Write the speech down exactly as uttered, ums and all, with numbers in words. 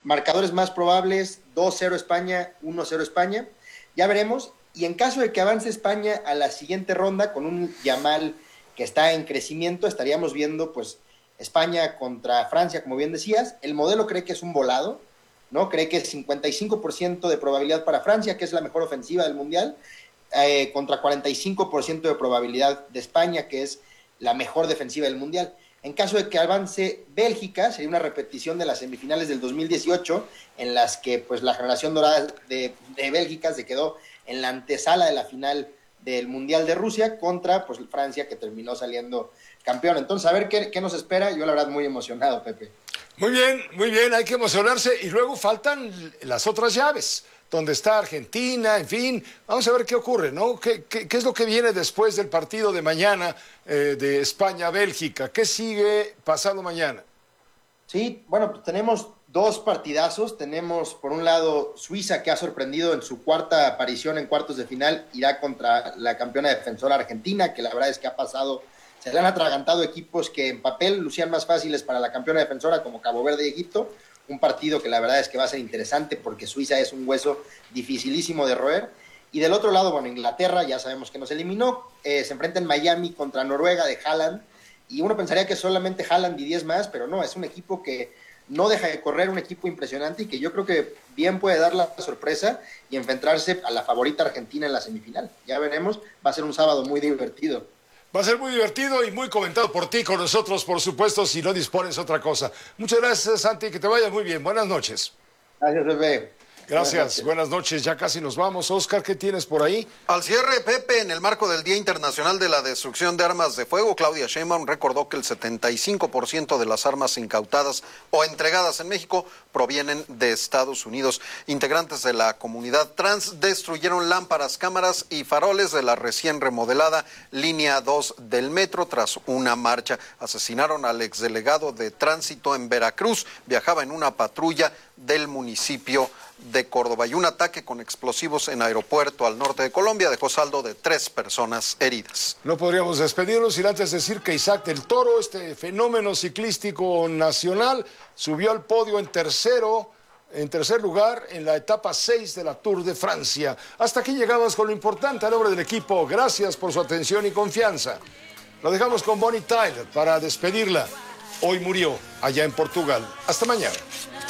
marcadores más probables, dos cero España, uno cero España. Ya veremos. Y en caso de que avance España a la siguiente ronda con un Yamal que está en crecimiento, estaríamos viendo pues España contra Francia, como bien decías. El modelo cree que es un volado, ¿no? Cree que es cincuenta y cinco por ciento de probabilidad para Francia, que es la mejor ofensiva del Mundial, eh, contra cuarenta y cinco por ciento de probabilidad de España, que es la mejor defensiva del Mundial. En caso de que avance Bélgica, sería una repetición de las semifinales del dos mil dieciocho, en las que pues la generación dorada de, de Bélgica se quedó en la antesala de la final del Mundial de Rusia contra pues Francia, que terminó saliendo campeón. Entonces, a ver qué, qué nos espera. Yo la verdad muy emocionado, Pepe. Muy bien, muy bien, hay que emocionarse. Y luego faltan las otras llaves, donde está Argentina, en fin. Vamos a ver qué ocurre, ¿no? ¿Qué, qué, qué es lo que viene después del partido de mañana eh, de España-Bélgica? ¿Qué sigue pasado mañana? Sí, bueno, pues tenemos dos partidazos. Tenemos, por un lado, Suiza, que ha sorprendido en su cuarta aparición en cuartos de final. Irá contra la campeona defensora Argentina, que la verdad es que ha pasado... Se le han atragantado equipos que en papel lucían más fáciles para la campeona defensora, como Cabo Verde y Egipto. Un partido que la verdad es que va a ser interesante porque Suiza es un hueso dificilísimo de roer. Y del otro lado, bueno, Inglaterra, ya sabemos que nos eliminó. Eh, se enfrenta en Miami contra Noruega de Haaland. Y uno pensaría que solamente Haaland y diez más, pero no, es un equipo que no deja de correr, un equipo impresionante y que yo creo que bien puede dar la sorpresa y enfrentarse a la favorita Argentina en la semifinal. Ya veremos, va a ser un sábado muy divertido. Va a ser muy divertido y muy comentado por ti, con nosotros, por supuesto, si no dispones otra cosa. Muchas gracias, Santi, que te vaya muy bien. Buenas noches. Gracias, Pepe. Gracias, Buenas noches. buenas noches. Ya casi nos vamos. Oscar, ¿qué tienes por ahí? Al cierre, Pepe, en el marco del Día Internacional de la Destrucción de Armas de Fuego, Claudia Sheinbaum recordó que el setenta y cinco por ciento de las armas incautadas o entregadas en México provienen de Estados Unidos. Integrantes de la comunidad trans destruyeron lámparas, cámaras y faroles de la recién remodelada línea dos del metro tras una marcha. Asesinaron al exdelegado de tránsito en Veracruz. Viajaba en una patrulla del municipio de Córdoba, y un ataque con explosivos en aeropuerto al norte de Colombia dejó saldo de tres personas heridas. No podríamos despedirnos sin antes decir que Isaac del Toro, este fenómeno ciclístico nacional, subió al podio en tercero, en tercer lugar en la etapa seis de la Tour de Francia. Hasta aquí llegamos con lo importante a nombre del equipo. Gracias por su atención y confianza. Lo dejamos con Bonnie Tyler para despedirla. Hoy murió allá en Portugal. Hasta mañana.